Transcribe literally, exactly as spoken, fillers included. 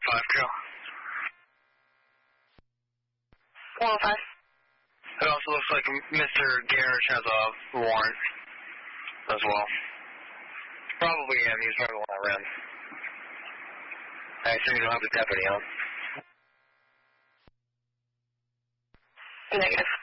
five two. one oh five. It also looks like Mister Garrish has a warrant as well. Probably him. He's probably the one that ran. I assume you don't have the deputy on. Negative.